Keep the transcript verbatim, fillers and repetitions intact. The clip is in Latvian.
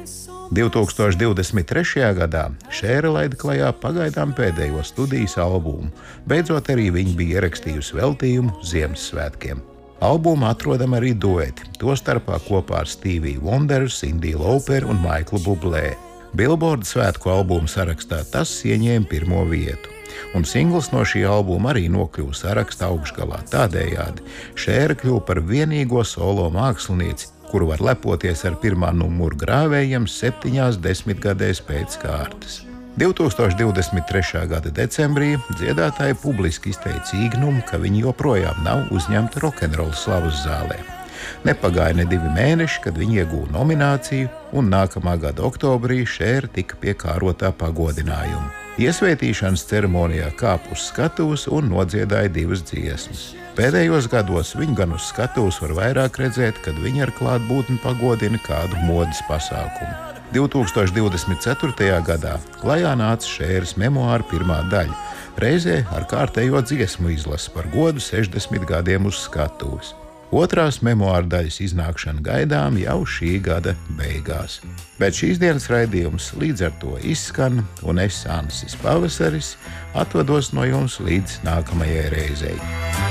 divtūkstoš divdesmit trešajā gadā Šēra laida klajā pagaidām pēdējo studijas albumu, beidzot arī viņa bija ierakstījusi veltījumu Ziemassvētkiem. Albumā atrodam arī dueti, tostarpā kopā ar Steviju Wonderu, Cindy Lauperu un Maiklu Bublé. Billboard svētku albumu sarakstā tas ieņēma pirmo vietu, un singls no šī albuma arī nokļuva saraksta augšgalā. Tādējādi Šēra kļuva par vienīgo solo mākslinieci, kuru var lepoties ar pirmā numuru grāvējiem septiņās desmitgadēs pēc kārtas. divtūkstoš divdesmit trešā gada decembrī dziedātāja publiski izteica īgnumu, ka viņi joprojām nav uzņemti rokenrola slavas zālē. Nepagāja ne divi mēneši, kad viņi iegūta nomināciju, un nākamā gada oktobrī Šēra tika pie kārotā pagodinājuma. Iesvētīšanas ceremonijā kāpa uz skatuves un nodziedāja divas dziesmas. Pēdējos gados viņu gan uz skatuves var vairāk redzēt, kad viņi ar klātbūtni pagodina kādu modes pasākumu. divtūkstoš divdesmit ceturtajā gadā klajā nāca Šēras memoāru pirmā daļa, reizē ar kārtējo dziesmu izlasi par godu sešdesmit gadiem uz skatuves. Otrās memoāru daļas iznākšana gaidām jau šī gada beigās. Bet šīs dienas raidījums līdz ar to izskan, un es, Ansis Pavasaris, atvados no jums līdz nākamajai reizei.